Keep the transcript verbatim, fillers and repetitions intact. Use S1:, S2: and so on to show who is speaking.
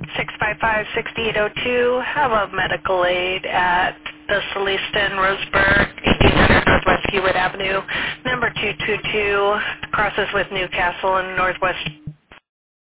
S1: six five five, six eight zero two. Have a medical aid at the Celeste in Roseburg, eighteen hundred Northwest Hewlett Avenue, number two two two, crosses with Newcastle and Northwest